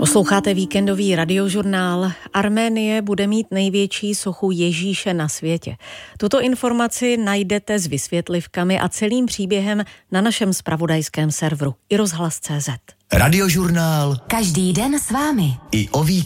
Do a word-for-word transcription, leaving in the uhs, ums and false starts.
Posloucháte víkendový radiožurnál. Arménie bude mít největší sochu Ježíše na světě. Tuto informaci najdete s vysvětlivkami a celým příběhem na našem zpravodajském serveru i rozhlas tečka cé zet. Radiožurnál. Každý den s vámi. I o víkendu.